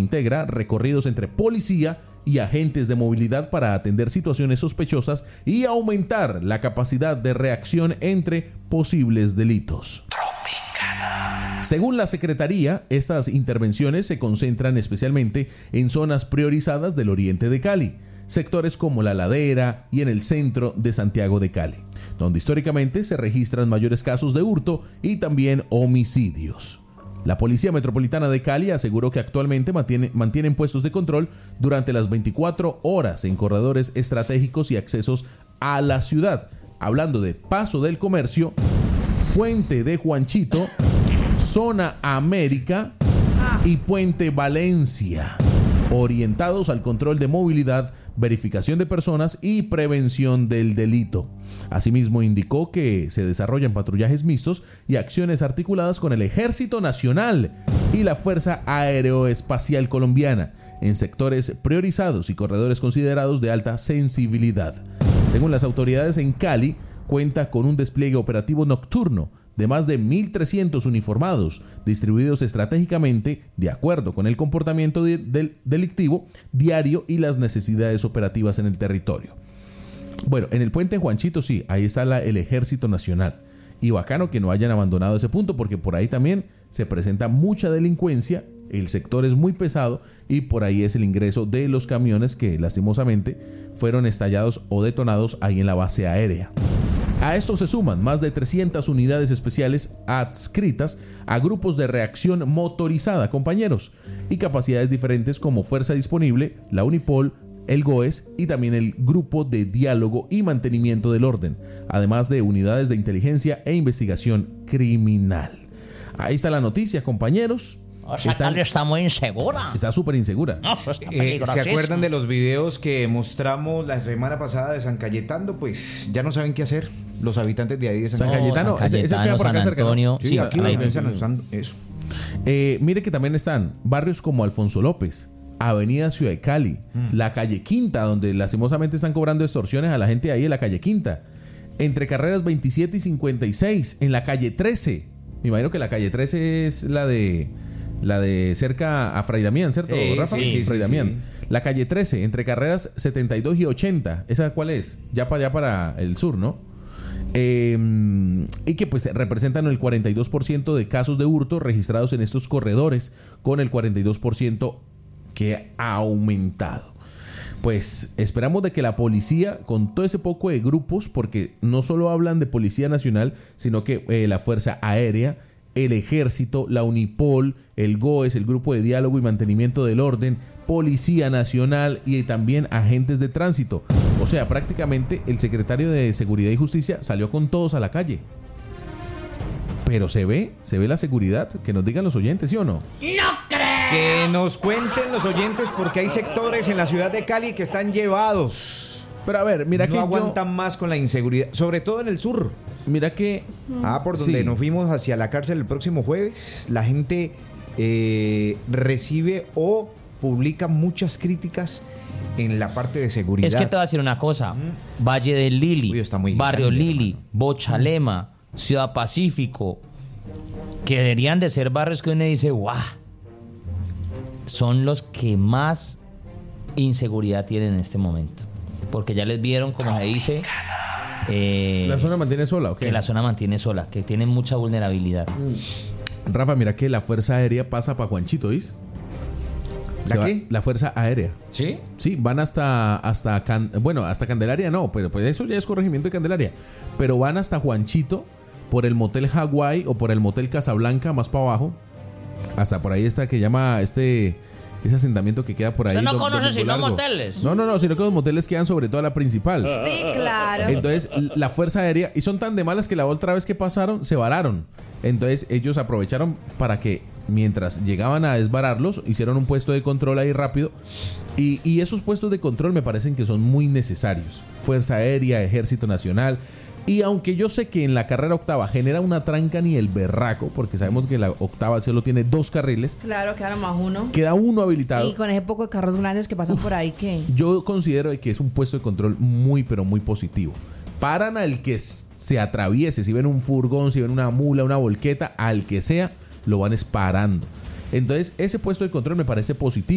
integra recorridos entre policía y agentes de movilidad para atender situaciones sospechosas y aumentar la capacidad de reacción entre posibles delitos. Según la Secretaría, estas intervenciones se concentran especialmente en zonas priorizadas del oriente de Cali, sectores como La Ladera y en el centro de Santiago de Cali, donde históricamente se registran mayores casos de hurto y también homicidios. La Policía Metropolitana de Cali aseguró que actualmente mantienen puestos de control durante las 24 horas en corredores estratégicos y accesos a la ciudad, hablando de Paso del Comercio, Puente de Juanchito, Zona América y Puente Valencia, orientados al control de movilidad, verificación de personas y prevención del delito. Asimismo, indicó que se desarrollan patrullajes mixtos y acciones articuladas con el Ejército Nacional y la Fuerza Aeroespacial Colombiana en sectores priorizados y corredores considerados de alta sensibilidad. Según las autoridades, en Cali cuenta con un despliegue operativo nocturno de más de 1.300 uniformados, distribuidos estratégicamente de acuerdo con el comportamiento delictivo diario y las necesidades operativas en el territorio. Bueno, en el puente Juanchito sí, ahí está el Ejército Nacional. Y bacano que no hayan abandonado ese punto, porque por ahí también se presenta mucha delincuencia, el sector es muy pesado y por ahí es el ingreso de los camiones que lastimosamente fueron estallados o detonados ahí en la base aérea. A esto se suman más de 300 unidades especiales adscritas a grupos de reacción motorizada, compañeros, y capacidades diferentes como Fuerza Disponible, la Unipol, el GOES y también el Grupo de Diálogo y Mantenimiento del Orden, además de unidades de inteligencia e investigación criminal. Ahí está la noticia, compañeros. O sea, Cali está muy insegura. Está súper insegura. No, está ¿Se acuerdan de los videos que mostramos la semana pasada de San Cayetano? Pues ya no saben qué hacer los habitantes de ahí de San Cayetano. San Cayetano, ese queda por acá San cerca, ¿no? Antonio. Sí, aquí ahí están usando eso. Mire que también están barrios como Alfonso López, Avenida Ciudad de Cali, la calle Quinta, donde lastimosamente están cobrando extorsiones a la gente ahí en la calle Quinta, entre carreras 27 y 56, en la calle 13. Me imagino que la calle 13 es la de cerca a Fray Damián, ¿cierto, Rafa? Sí, Fray Damián. sí. La calle 13, entre carreras 72 y 80. ¿Esa cuál es? Ya para el sur, ¿no? Y que pues representan el 42% de casos de hurto registrados en estos corredores, con el 42% que ha aumentado. Pues esperamos de que la policía, con todo ese poco de grupos, porque no solo hablan de Policía Nacional, sino que la Fuerza Aérea, el Ejército, la Unipol, el GOES, el Grupo de Diálogo y Mantenimiento del Orden, Policía Nacional y también agentes de tránsito. O sea, prácticamente el secretario de Seguridad y Justicia salió con todos a la calle. Pero se ve la seguridad, que nos digan los oyentes, ¿sí o no? ¡No creo! Que nos cuenten los oyentes, porque hay sectores en la ciudad de Cali que están llevados. Pero a ver, mira no que aguantan más con la inseguridad, sobre todo en el sur. Mira que... por donde sí. nos fuimos hacia la cárcel el próximo jueves, la gente recibe o publica muchas críticas en la parte de seguridad. Es que te voy a decir una cosa. Valle del Lili, Uy, está muy Barrio grande, Lili, Bochalema, Ciudad Pacífico, que deberían de ser barrios que uno dice, ¡guau! Son los que más inseguridad tienen en este momento. Porque ya les vieron, como se dice... ¿La zona mantiene sola o qué? Que la zona mantiene sola, que tienen mucha vulnerabilidad. Rafa, mira que la Fuerza Aérea pasa para Juanchito, ¿oís? ¿La qué? La Fuerza Aérea. ¿Sí? Sí, van hasta Candelaria no, pero pues eso ya es corregimiento de Candelaria. Pero van hasta Juanchito, por el Motel Hawái o por el Motel Casablanca, más para abajo. Hasta por ahí está que llama ese asentamiento que queda por ahí. ¿Usted no conoce Domingo sino Largo. moteles? No, sino que los moteles quedan sobre toda la principal. Sí, claro. Entonces, la Fuerza Aérea, y son tan de malas que la otra vez que pasaron, se vararon. Entonces, ellos aprovecharon para que, mientras llegaban a desbararlos, hicieron un puesto de control ahí rápido. Y esos puestos de control me parecen que son muy necesarios. Fuerza Aérea, Ejército Nacional. Y aunque yo sé que en la carrera octava genera una tranca ni el berraco, porque sabemos que la octava solo tiene 2 carriles. Claro, queda más uno. Queda uno habilitado. Y con ese poco de carros grandes que pasan por ahí, ¿qué? Yo considero que es un puesto de control muy, pero muy positivo. Paran al que se atraviese. Si ven un furgón, si ven una mula, una volqueta, al que sea, lo van parando. Entonces, ese puesto de control me parece positivo.